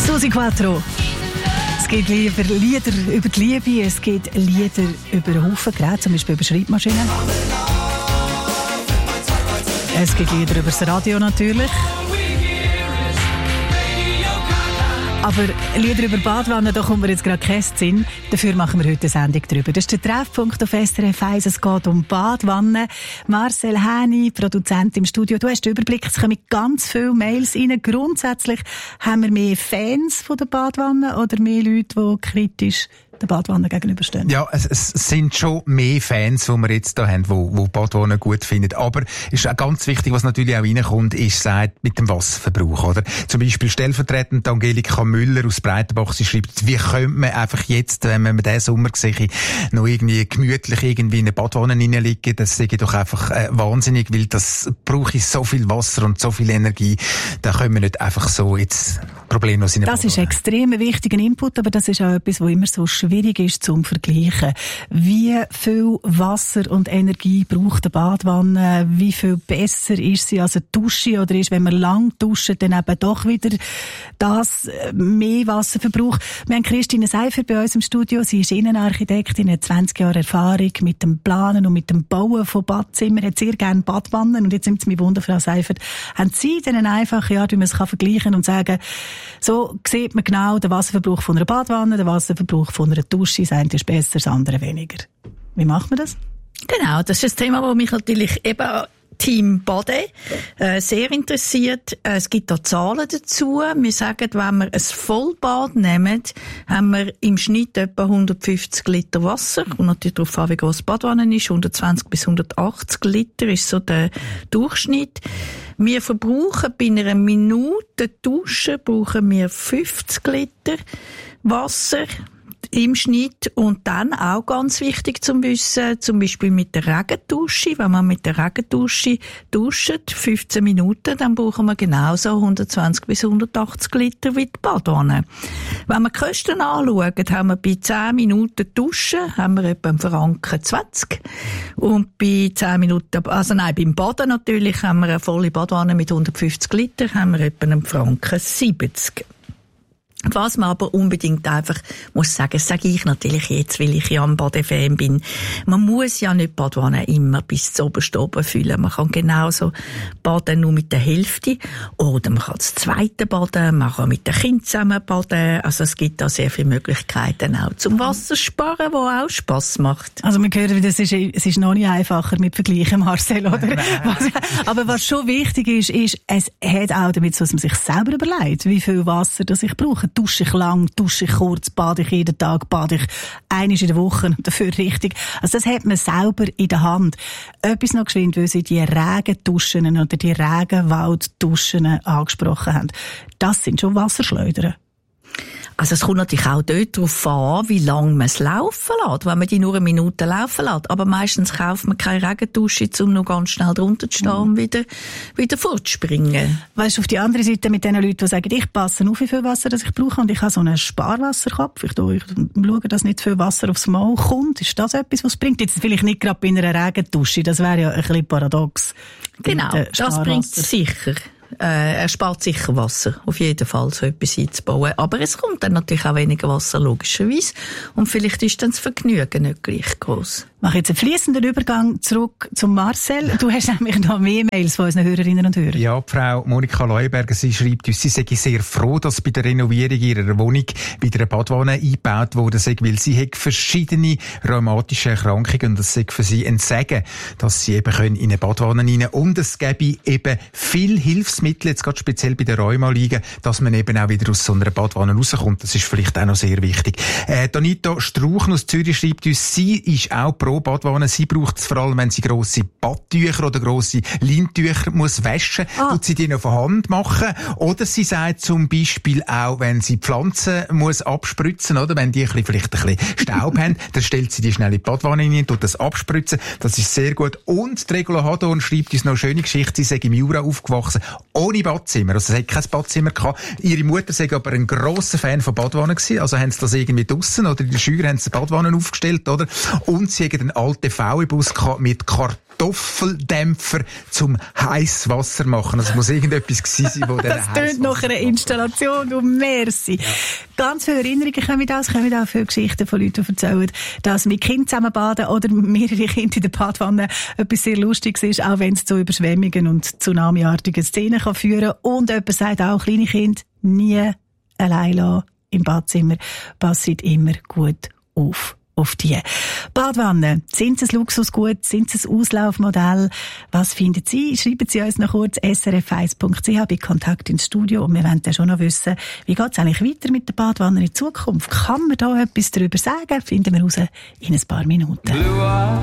Susi Quattro. Es gibt Lieder über die Liebe, es gibt Lieder über einen Haufen Geräte, zum Beispiel über Schreibmaschinen. Es gibt Lieder über das Radio natürlich. Aber Lieder über Badwannen, da kommt mir jetzt gerade kein Sinn. Dafür machen wir heute eine Sendung drüber. Das ist der Treffpunkt auf SRF 1. Es geht um Badwannen. Marcel Häni, Produzent im Studio. Du hast den Überblick, es kommen ganz viele Mails rein. Grundsätzlich haben wir mehr Fans von der Badwanne oder mehr Leute, die kritisch der Badwanne gegenüberstehen? Ja, es sind schon mehr Fans, die wir jetzt da haben, die Badwannen gut finden. Aber es ist auch ganz wichtig, was natürlich auch reinkommt, ist mit dem Wasserverbrauch, oder? Zum Beispiel stellvertretend Angelika Müller aus Breitenbach, sie schreibt, wie könnte man einfach jetzt, wenn man diesen Sommer sieht, noch irgendwie gemütlich in eine Badwanne reinliegen, das sehe ich doch einfach wahnsinnig, weil das brauche so viel Wasser und so viel Energie, da können wir nicht einfach so jetzt problemlos in eine Badwanne. Das ist extrem ein wichtiger Input, aber das ist auch etwas, was immer so schwierig ist zum Vergleichen. Wie viel Wasser und Energie braucht eine Badwanne? Wie viel besser ist sie als eine Dusche? Oder ist, wenn man lang duscht, dann eben doch wieder das mehr Wasserverbrauch? Wir haben Christine Seifer bei uns im Studio. Sie ist Innenarchitektin, hat 20 Jahre Erfahrung mit dem Planen und mit dem Bauen von Badzimmer, hat sehr gerne Badwannen. Und jetzt sind Sie mich wunder, Frau Seifer, haben Sie denn einfach, wie man es vergleichen kann und sagen, so sieht man genau den Wasserverbrauch von einer Badwanne, den Wasserverbrauch von einer Dusche, das eine ist besser, das andere weniger. Wie macht man das? Genau, das ist ein Thema, das mich natürlich eben Team Bade sehr interessiert. Es gibt da Zahlen dazu. Wir sagen, wenn wir ein Vollbad nehmen, haben wir im Schnitt etwa 150 Liter Wasser. Und natürlich darauf an, wie groß die Badwanne ist. 120 bis 180 Liter ist so der Durchschnitt. Wir verbrauchen bei einer Minute Dusche brauchen wir 50 Liter Wasser im Schnitt. Und dann auch ganz wichtig zum Wissen, zum Beispiel mit der Regendusche. Wenn man mit der Regendusche duscht, 15 Minuten, dann brauchen wir genauso 120 bis 180 Liter wie die Badwanne. Wenn wir die Kosten anschauen, haben wir bei 10 Minuten Duschen, haben wir etwa einen Franken 20. Und bei 10 Minuten, beim Baden natürlich, haben wir eine volle Badwanne mit 150 Liter, haben wir etwa einen Franken 70. Was man aber unbedingt einfach muss sagen, das sage ich natürlich jetzt, weil ich ja ein Badefan bin. Man muss ja nicht Badwanne immer bis zu oben füllen. Man kann genauso baden nur mit der Hälfte. Oder man kann das zweite baden, man kann mit den Kindern zusammen baden. Also es gibt da sehr viele Möglichkeiten auch zum Wassersparen, wo auch Spass macht. Also wir hören, es ist noch nicht einfacher mit Vergleichen, Marcel, oder? Aber was schon wichtig ist, es hat auch damit so, dass man sich selber überlegt, wie viel Wasser das ich brauche. Dusche ich lang, dusche ich kurz, bade ich jeden Tag, bade ich einmal in der Woche, dafür richtig. Also das hat man selber in der Hand. Etwas noch geschwind, weil Sie die Regenduschen oder die Regenwaldduschen angesprochen haben. Das sind schon Wasserschleudern. Also es kommt natürlich auch dort darauf an, wie lange man es laufen lässt, wenn man die nur eine Minute laufen lässt. Aber meistens kauft man keine Regendusche, um noch ganz schnell drunter zu stehen und wieder fortzuspringen. Weißt du, auf die andere Seite mit den Leuten, die sagen, ich passe auf, wie viel Wasser das ich brauche und ich habe so einen Sparwasserkopf. Ich schaue, dass nicht viel Wasser aufs Maul kommt. Ist das etwas, was bringt? Jetzt vielleicht nicht gerade bei einer Regendusche, das wäre ja ein bisschen paradox. Genau, das bringt sicher. Er spart sicher Wasser, auf jeden Fall, so etwas einzubauen. Aber es kommt dann natürlich auch weniger Wasser, logischerweise. Und vielleicht ist dann das Vergnügen nicht gleich gross. Ich mache jetzt einen fliessenden Übergang zurück zum Marcel. Du hast nämlich noch mehr Mails von unseren Hörerinnen und Hörern. Ja, Frau Monika Leuberger, sie schreibt uns, sie sei sehr froh, dass bei der Renovierung ihrer Wohnung wieder eine Badwanne eingebaut wurde, weil sie hat verschiedene rheumatische Erkrankungen und das sei für sie ein Segen, dass sie eben in eine Badwanne rein und es gäbe eben viel Hilfsmittel, jetzt gerade speziell bei der Rheuma liegen, dass man eben auch wieder aus so einer Badwanne rauskommt. Das ist vielleicht auch noch sehr wichtig. Donita Strauch aus Zürich schreibt uns, sie ist auch pro Badwanne. Sie braucht es vor allem, wenn sie grosse Badtücher oder grosse Leintücher muss waschen, tut sie die noch von Hand machen. Oder sie sagt zum Beispiel auch, wenn sie Pflanzen muss abspritzen, oder wenn die vielleicht ein bisschen Staub haben, dann stellt sie die schnell in die Badwanne rein, tut das abspritzen. Das ist sehr gut. Und die Regula Hadorn schreibt uns noch eine schöne Geschichte. Sie sei im Jura aufgewachsen, ohne Badzimmer. Also sie hat kein Badzimmer gehabt. Ihre Mutter sei aber ein grosser Fan von Badwannen gewesen. Also haben sie das irgendwie draussen oder in der Schule haben sie Badwannen aufgestellt, oder? Und sie irgendeinen alten VW-Bus mit Kartoffeldämpfer zum Heißwasser machen. Das muss irgendetwas gewesen sein, wo der das tönt nach einer Installation, du merci. Ja. Ganz viele Erinnerungen kommen auch viele Geschichten von Leuten, die erzählen, dass mit Kindern zusammen baden oder mehrere Kinder in der Badwanne etwas sehr Lustiges ist, auch wenn es zu Überschwemmungen und tsunamiartigen Szenen kann führen. Und jemand sagt auch, kleine Kinder nie allein lassen im Badzimmer, passet immer gut auf die Badwanne. Sind es ein Luxusgut? Sind es ein Auslaufmodell? Was finden Sie? Schreiben Sie uns noch kurz srf1.ch bei Kontakt ins Studio. Und wir wollen dann schon noch wissen, wie geht es eigentlich weiter mit der Badwanne in Zukunft? Kann man da etwas darüber sagen? Finden wir raus in ein paar Minuten.